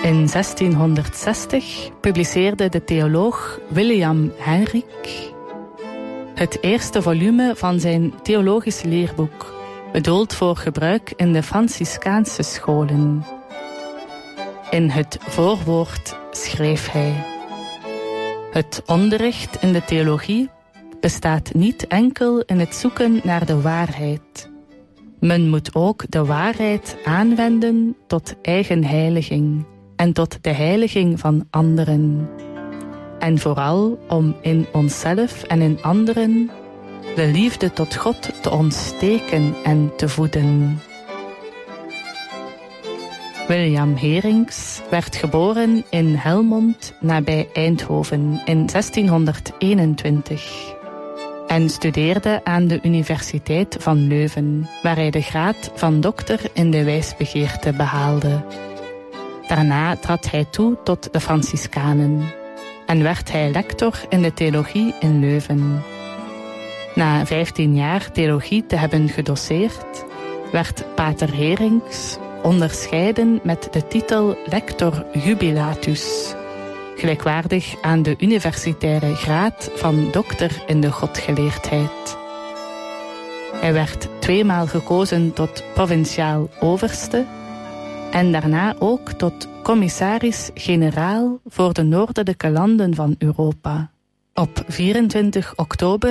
In 1660 publiceerde de theoloog William Henryk het eerste volume van zijn theologisch leerboek, bedoeld voor gebruik in de Franciscaanse scholen. In het voorwoord schreef hij: het onderricht in de theologie bestaat niet enkel in het zoeken naar de waarheid. Men moet ook de waarheid aanwenden tot eigen heiliging en tot de heiliging van anderen. En vooral om in onszelf en in anderen de liefde tot God te ontsteken en te voeden. William Herings werd geboren in Helmond nabij Eindhoven in 1621 en studeerde aan de Universiteit van Leuven, waar hij de graad van dokter in de wijsbegeerte behaalde. Daarna trad hij toe tot de Franciscanen en werd hij lector in de theologie in Leuven. Na 15 jaar theologie te hebben gedoseerd, werd pater Herings onderscheiden met de titel lector jubilatus, gelijkwaardig aan de universitaire graad van dokter in de godgeleerdheid. Hij werd 2 maal gekozen tot provinciaal overste en daarna ook tot commissaris-generaal voor de noordelijke landen van Europa. Op 24 oktober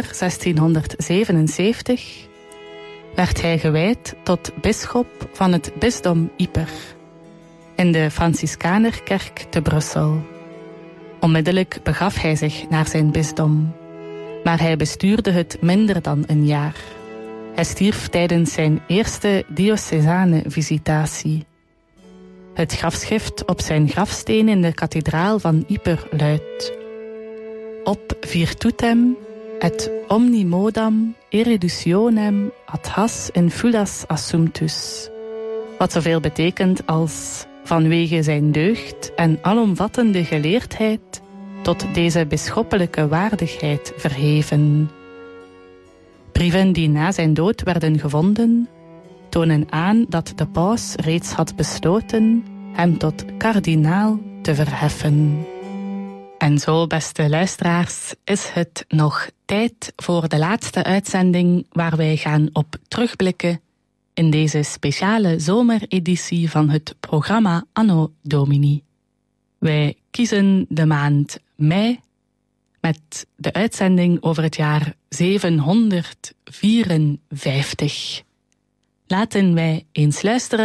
1677 werd hij gewijd tot bisschop van het bisdom Ieper in de Franciscanerkerk te Brussel. Onmiddellijk begaf hij zich naar zijn bisdom, maar hij bestuurde het minder dan een jaar. Hij stierf tijdens zijn eerste diocesane visitatie. Het grafschrift op zijn grafsteen in de kathedraal van Ieper luidt: op virtutem et omnimodam eruditionem ad has infulas assumptus. Wat zoveel betekent als vanwege zijn deugd en alomvattende geleerdheid tot deze bisschoppelijke waardigheid verheven. Brieven die na zijn dood werden gevonden, tonen aan dat de paus reeds had besloten hem tot kardinaal te verheffen. En zo, beste luisteraars, is het nog tijd voor de laatste uitzending waar wij gaan op terugblikken in deze speciale zomereditie van het programma Anno Domini. Wij kiezen de maand mei met de uitzending over het jaar 754. Laten wij eens luisteren